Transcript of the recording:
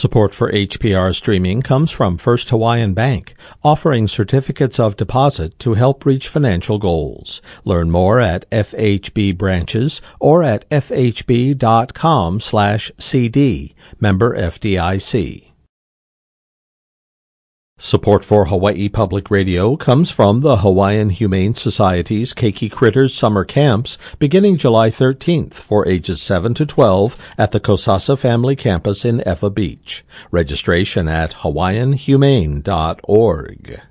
Support for HPR streaming comes from First Hawaiian Bank, offering certificates of deposit to help reach financial goals. Learn more at FHB branches or at fhb.com/cd. Member FDIC. Support for Hawaii Public Radio comes from the Hawaiian Humane Society's Keiki Critters Summer Camps beginning July 13th for ages 7 to 12 at the Kosasa Family Campus in Ewa Beach. Registration at hawaiianhumane.org.